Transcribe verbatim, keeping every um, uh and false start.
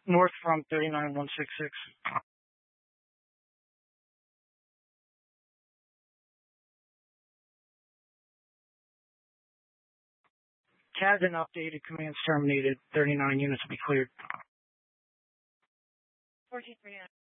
North from thirty-nine one sixty-six. C A D been updated. Commands terminated. thirty-nine units will be cleared. fourteen three nine.